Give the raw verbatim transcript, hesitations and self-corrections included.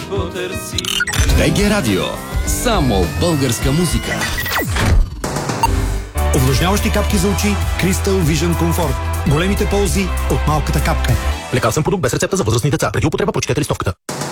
потърси. БГ Радио. Само българска музика. Увлажняващи капки за очи Crystal Vision Comfort. Големите ползи от малката капка. Лекарствен продукт без рецепта за възрастни деца. Преди употреба прочетете листовката.